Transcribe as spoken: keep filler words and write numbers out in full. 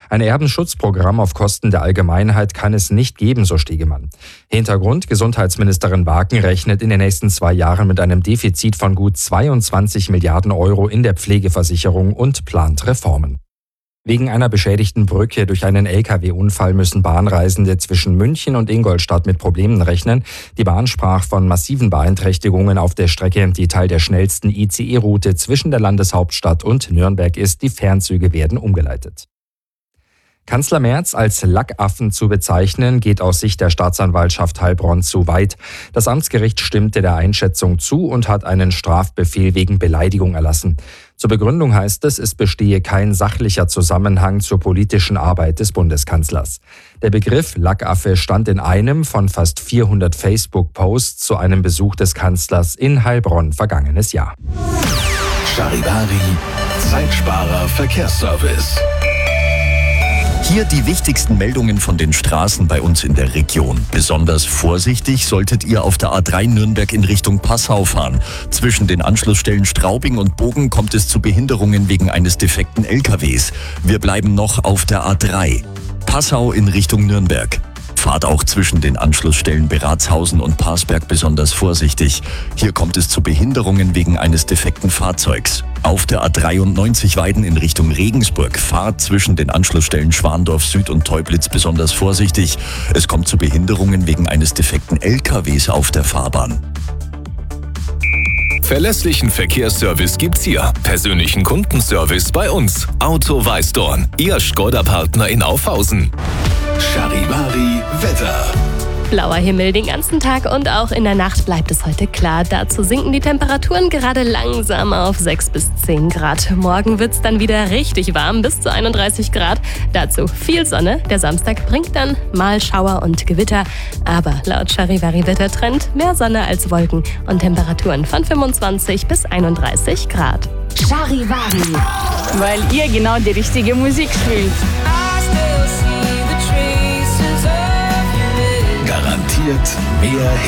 Ein Erbenschutzprogramm auf Kosten der Allgemeinheit kann es nicht geben, so Stegemann. Hintergrund: Gesundheitsministerin Waken rechnet in den nächsten zwei Jahren mit einem Defizit von gut zweiundzwanzig Milliarden Euro in der Pflegeversicherung und plant Reformen. Wegen einer beschädigten Brücke durch einen L K W-Unfall müssen Bahnreisende zwischen München und Ingolstadt mit Problemen rechnen. Die Bahn sprach von massiven Beeinträchtigungen auf der Strecke, die Teil der schnellsten I C E-Route zwischen der Landeshauptstadt und Nürnberg ist. Die Fernzüge werden umgeleitet. Kanzler Merz als Lackaffen zu bezeichnen, geht aus Sicht der Staatsanwaltschaft Heilbronn zu weit. Das Amtsgericht stimmte der Einschätzung zu und hat einen Strafbefehl wegen Beleidigung erlassen. Zur Begründung heißt es, es bestehe kein sachlicher Zusammenhang zur politischen Arbeit des Bundeskanzlers. Der Begriff Lackaffe stand in einem von fast vierhundert Facebook-Posts zu einem Besuch des Kanzlers in Heilbronn vergangenes Jahr. Charivari, Zeitsparer Verkehrsservice. Hier die wichtigsten Meldungen von den Straßen bei uns in der Region. Besonders vorsichtig solltet ihr auf der A drei Nürnberg in Richtung Passau fahren. Zwischen den Anschlussstellen Straubing und Bogen kommt es zu Behinderungen wegen eines defekten L K Ws. Wir bleiben noch auf der A drei. Passau in Richtung Nürnberg. Fahrt auch zwischen den Anschlussstellen Beratshausen und Parsberg besonders vorsichtig. Hier kommt es zu Behinderungen wegen eines defekten Fahrzeugs. Auf der A dreiundneunzig Weiden in Richtung Regensburg. Fahrt zwischen den Anschlussstellen Schwandorf Süd und Teublitz besonders vorsichtig. Es kommt zu Behinderungen wegen eines defekten L K Ws auf der Fahrbahn. Verlässlichen Verkehrsservice gibt's hier. Persönlichen Kundenservice bei uns. Auto Weißdorn, Ihr Škoda-Partner in Aufhausen. Charivari Wetter. Blauer Himmel den ganzen Tag und auch in der Nacht bleibt es heute klar. Dazu sinken die Temperaturen gerade langsam auf sechs bis zehn Grad. Morgen wird's dann wieder richtig warm, bis zu einunddreißig Grad. Dazu viel Sonne. Der Samstag bringt dann mal Schauer und Gewitter. Aber laut Charivari Wettertrend mehr Sonne als Wolken und Temperaturen von fünfundzwanzig bis einunddreißig Grad. Charivari, weil ihr genau die richtige Musik spielt. Garantiert mehr Hits.